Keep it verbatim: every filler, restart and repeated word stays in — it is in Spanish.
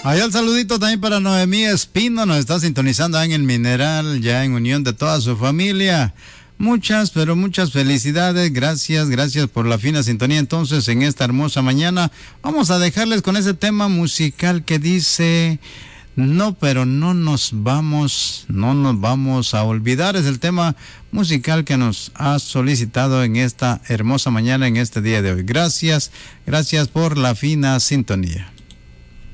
Allá el saludito también para Noemí Espino, nos está sintonizando en el Mineral, ya en unión de toda su familia. Muchas, pero muchas felicidades, gracias, gracias por la fina sintonía. Entonces, en esta hermosa mañana, vamos a dejarles con ese tema musical que dice... No, pero no nos vamos, no nos vamos a olvidar. Es el tema musical que nos ha solicitado en esta hermosa mañana, en este día de hoy. Gracias, gracias por la fina sintonía.